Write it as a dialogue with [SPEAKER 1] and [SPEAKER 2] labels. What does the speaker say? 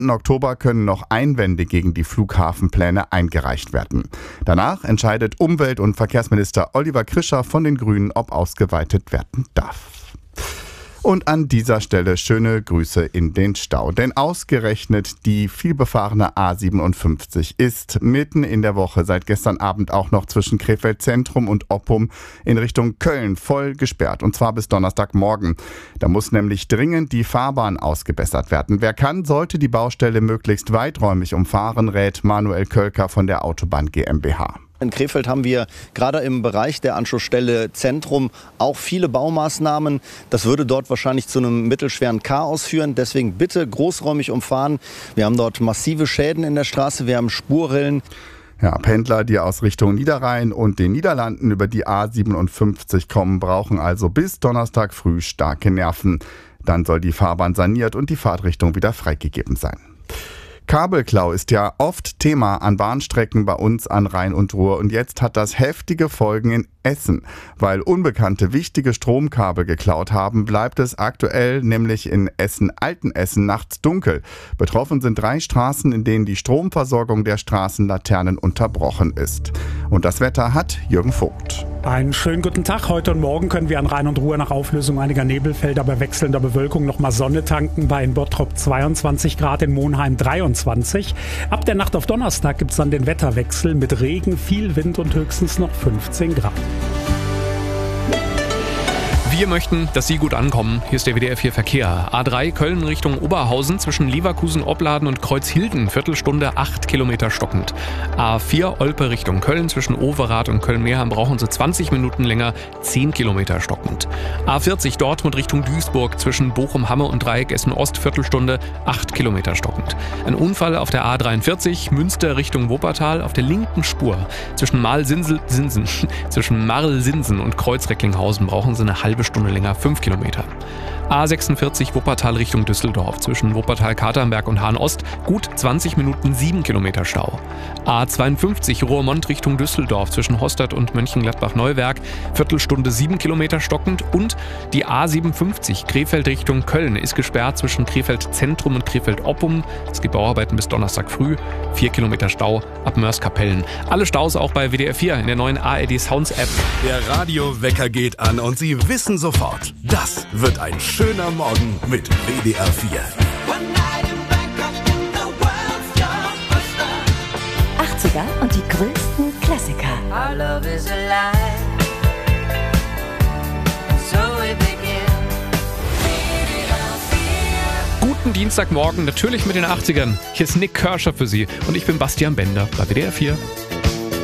[SPEAKER 1] Oktober können noch Einwände gegen die Flughafenpläne eingereicht werden. Danach entscheidet Umwelt- und Verkehrsminister Oliver Krischer von den Grünen, ob ausgeweitet werden darf. Und an dieser Stelle schöne Grüße in den Stau, denn ausgerechnet die vielbefahrene A57 ist mitten in der Woche seit gestern Abend auch noch zwischen Krefeld Zentrum und Oppum in Richtung Köln voll gesperrt, und zwar bis Donnerstagmorgen. Da muss nämlich dringend die Fahrbahn ausgebessert werden. Wer kann, sollte die Baustelle möglichst weiträumig umfahren, rät Manuel Kölker von der Autobahn GmbH.
[SPEAKER 2] In Krefeld haben wir gerade im Bereich der Anschlussstelle Zentrum auch viele Baumaßnahmen. Das würde dort wahrscheinlich zu einem mittelschweren Chaos führen. Deswegen bitte großräumig umfahren. Wir haben dort massive Schäden in der Straße. Wir haben Spurrillen.
[SPEAKER 1] Ja, Pendler, die aus Richtung Niederrhein und den Niederlanden über die A57 kommen, brauchen also bis Donnerstag früh starke Nerven. Dann soll die Fahrbahn saniert und die Fahrtrichtung wieder freigegeben sein. Kabelklau ist ja oft Thema an Bahnstrecken bei uns an Rhein und Ruhr, und jetzt hat das heftige Folgen in Essen. Weil Unbekannte wichtige Stromkabel geklaut haben, bleibt es aktuell nämlich in Essen-Altenessen nachts dunkel. Betroffen sind 3 Straßen, in denen die Stromversorgung der Straßenlaternen unterbrochen ist. Und das Wetter hat Jürgen Vogt.
[SPEAKER 3] Einen schönen guten Tag. Heute und morgen können wir an Rhein und Ruhr nach Auflösung einiger Nebelfelder bei wechselnder Bewölkung nochmal Sonne tanken. Bei in Bottrop 22 Grad, in Monheim 23. Ab der Nacht auf Donnerstag gibt es dann den Wetterwechsel mit Regen, viel Wind und höchstens noch 15 Grad.
[SPEAKER 4] Wir möchten, dass Sie gut ankommen. Hier ist der WDR 4 Verkehr. A3 Köln Richtung Oberhausen zwischen Leverkusen, Opladen und Kreuzhilden. Viertelstunde 8 Kilometer stockend. A4 Olpe Richtung Köln zwischen Overath und Köln-Meerheim brauchen Sie 20 Minuten länger, 10 Kilometer stockend. A40 Dortmund Richtung Duisburg zwischen Bochum-Hamme und Dreieck Essen-Ost. Viertelstunde 8 Kilometer stockend. Ein Unfall auf der A43 Münster Richtung Wuppertal auf der linken Spur. Zwischen Marl-Sinsen und Kreuz-Recklinghausen brauchen Sie eine halbe Stunde länger, 5 Kilometer. A46 Wuppertal Richtung Düsseldorf zwischen Wuppertal-Katernberg und Hahn-Ost gut 20 Minuten, 7 Kilometer Stau. A52 Roermond Richtung Düsseldorf zwischen Hostert und Mönchengladbach-Neuwerk Viertelstunde 7 Kilometer stockend, und die A57 Krefeld Richtung Köln ist gesperrt zwischen Krefeld Zentrum und Krefeld Oppum. Es gibt Bauarbeiten bis Donnerstag früh, 4 Kilometer Stau ab Mörs-Kapellen. Alle Staus auch bei WDR 4 in der neuen ARD Sounds App.
[SPEAKER 5] Der Radiowecker geht an und Sie wissen sofort, das wird ein schöner Morgen mit WDR 4.
[SPEAKER 6] 80er und die größten Klassiker.
[SPEAKER 7] Our love is alive. So we begin.
[SPEAKER 4] Guten Dienstagmorgen, natürlich mit den 80ern. Hier ist Nick Kershaw für Sie und ich bin Bastian Bender bei WDR 4.